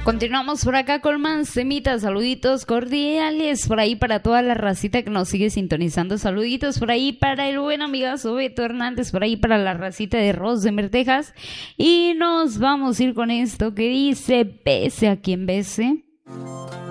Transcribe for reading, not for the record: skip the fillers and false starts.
Continuamos por acá con más semitas, saluditos cordiales por ahí para toda la racita que nos sigue sintonizando, saluditos por ahí para el buen amigazo Beto Hernández, por ahí para la racita de Rosenberg, Texas, y nos vamos a ir con esto que dice: bese a quien bese,